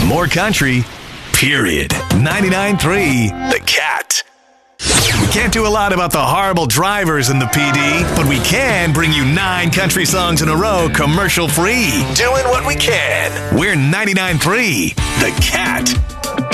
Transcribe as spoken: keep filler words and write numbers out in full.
more country, period. ninety-nine point three The Cat. We can't do a lot about the horrible drivers in the P D, but we can bring you nine country songs in a row commercial-free. Doing what we can. We're ninety-nine point three The Cat.